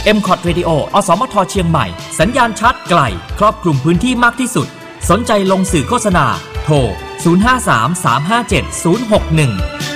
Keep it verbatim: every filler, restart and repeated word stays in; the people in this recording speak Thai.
เอ็ม คอท Radio อสมทเชียงใหม่สัญญาณชัดไกลครอบคลุมพื้นที่มากที่สุดสนใจลงสื่อโฆษณาโทรศูนย์ ห้า สาม สาม ห้า เจ็ด ศูนย์ หก หนึ่ง